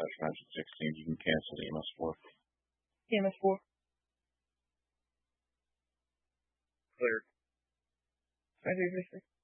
/16, you can cancel the MS4. MS4. Clear. 5336.